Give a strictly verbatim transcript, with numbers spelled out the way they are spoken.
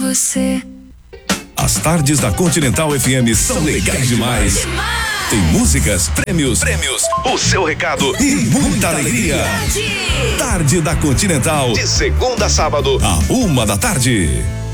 você. As tardes da Continental F M são legais demais. Tem músicas, prêmios, prêmios, o seu recado e muita alegria. Tarde da Continental, de segunda a sábado, a uma da tarde.